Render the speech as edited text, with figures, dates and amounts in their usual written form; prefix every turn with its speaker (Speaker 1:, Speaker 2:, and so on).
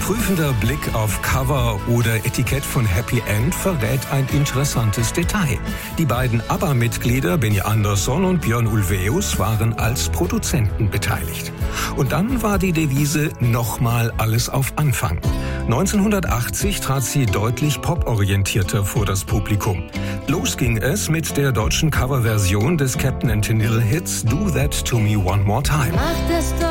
Speaker 1: prüfender Blick auf Cover oder Etikett von Happy End verrät ein interessantes Detail. Die beiden ABBA-Mitglieder Benny Andersson und Björn Ulvaeus waren als Produzenten beteiligt. Und dann war die Devise nochmal alles auf Anfang. 1980 trat sie deutlich poporientierter vor das Publikum. Los ging es mit der deutschen Coverversion des Captain & Tennille Hits Do That To Me One More Time.